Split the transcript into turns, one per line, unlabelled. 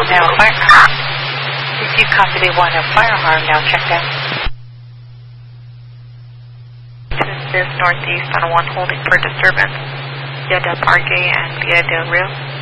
now fire. If you copy, they want a fire alarm now. Check that.
This is northeast on 1 holding for disturbance via Del Parque and via Del Rio.